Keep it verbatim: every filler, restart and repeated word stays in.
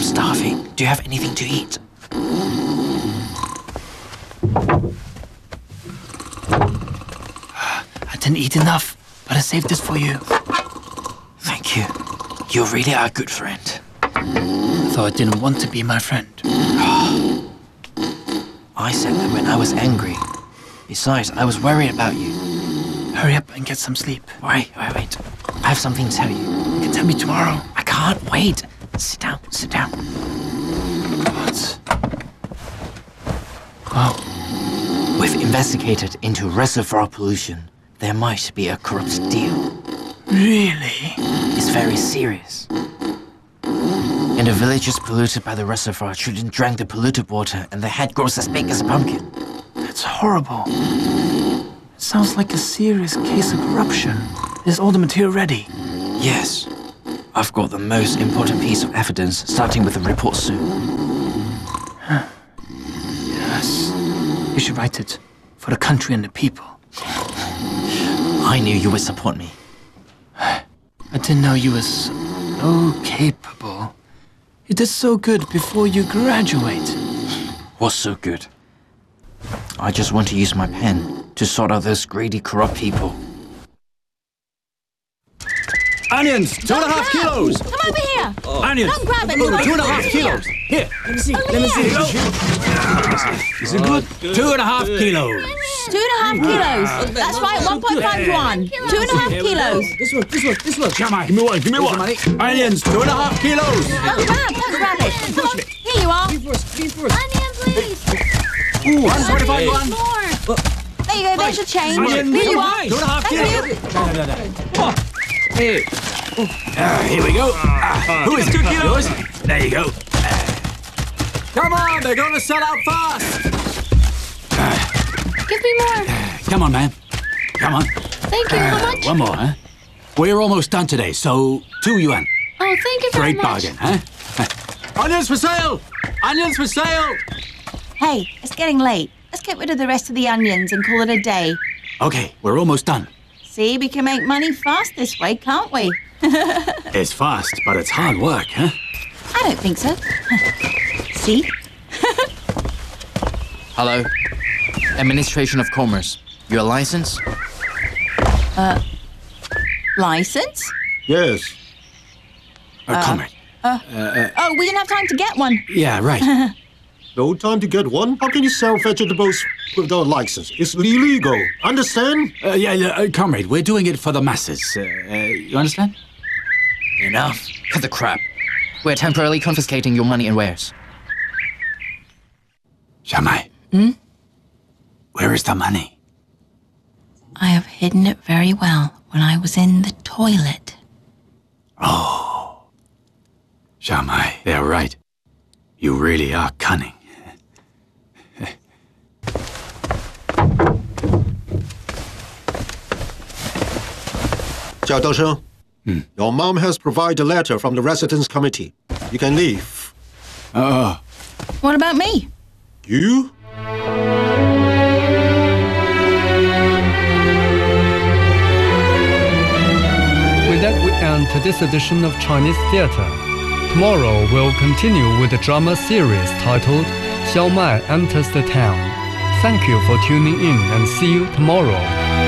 I'm starving. Do you have anything to eat? I didn't eat enough, but I saved this for you. Thank you. You really are a good friend. Though I didn't want to be my friend. I said that when I was angry. Besides, I was worried about you. Hurry up and get some sleep. Wait, wait, wait. I have something to tell you. You can tell me tomorrow. I can't wait. Sit down, sit down. What? Well, we've investigated into reservoir pollution. There might be a corrupt deal. Really? It's very serious. And the villages polluted by the reservoir children drank the polluted water and their head grows as big as a pumpkin. That's horrible. It sounds like a serious case of corruption. Is all the material ready? Yes. I've got the most important piece of evidence, starting with the report soon. Huh. Yes. You should write it for the country and the people. I knew you would support me. I didn't know you were so capable. You did so good before you graduate. What's so good? I just want to use my pen to sort out those greedy, corrupt people. Onions, two and a half kilos. Come over here. Oh. Onions. Don't grab it. Oh, two and a half kilos. Here. Let me see. Let me see. Is it good? Two and a half kilos. Two and a half kilos. That's right, one point five yuan. Two and a half kilos. This one, this one, this one. Come on. Give me one, give me one. Onions, two and a half kilos. Don't grab, don't grab it. Come on, here you are. Clean first, clean first. Onion, please. Ooh, one twenty-five yuan. More. There you go, there's your change. Onion, Here you are. two and a half Thank kilos. Hey. Uh, here we go. Uh, who is two kilos? There you go. Uh, come on, they're going to sell out fast. Uh, Give me more. come on, man. Come on. Thank you. How much? One more, huh? We're almost done today, so two yuan. Oh, thank you very Great much. bargain, huh? Onions for sale! Onions for sale! Hey, it's getting late. Let's get rid of the rest of the onions and call it a day. Okay, we're almost done. See, we can make money fast this way, can't we? It's fast, but it's hard work, huh? I don't think so. See? Hello. Administration of Commerce. Your license? Uh, license? Yes. Uh, Comrade. Oh, we didn't have time to get one. Yeah, right. No time to get one? How can you sell vegetables without license? It's illegal. Understand? Uh, yeah, yeah uh, Comrade, we're doing it for the masses. Uh, uh, you understand? Enough. Cut the crap. We're temporarily confiscating your money and wares. Xiaomai. Hmm? Where is the money? I have hidden it very well when I was in the toilet. Oh. Xiaomai, they're right. You really are cunning. Jiao Daosheng, Hmm. your mom has provided a letter from the residence committee. You can leave. Oh. What about me? You? With that, we end this edition of Chinese Theatre. Tomorrow we'll continue with the drama series titled Xiao Mai Enters the Town. Thank you for tuning in and see you tomorrow.